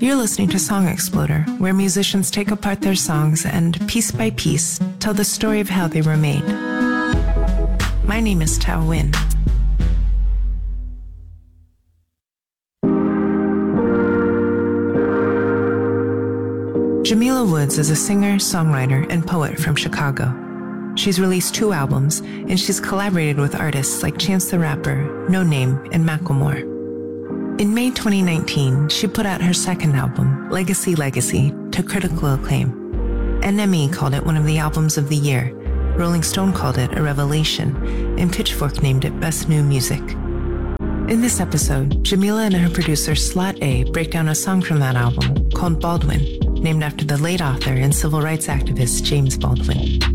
You're listening to Song Exploder, where musicians take apart their songs and, piece by piece, tell the story of how they were made. My name is Tao Win. Jamila Woods is a singer, songwriter, and poet from Chicago. She's released 2 albums, and she's collaborated with artists like Chance the Rapper, No Name, and Macklemore. In May 2019, she put out her second album, Legacy Legacy, to critical acclaim. NME called it one of the albums of the year, Rolling Stone called it a revelation, and Pitchfork named it Best New Music. In this episode, Jamila and her producer Slot A break down a song from that album called Baldwin, named after the late author and civil rights activist James Baldwin.